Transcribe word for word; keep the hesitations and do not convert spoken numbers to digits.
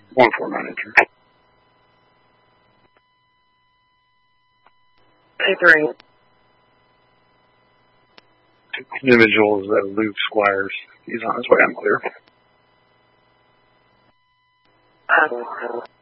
One four manager. A three. Individual is uh, Luke Squires. He's on his way. I'm clear. Uh,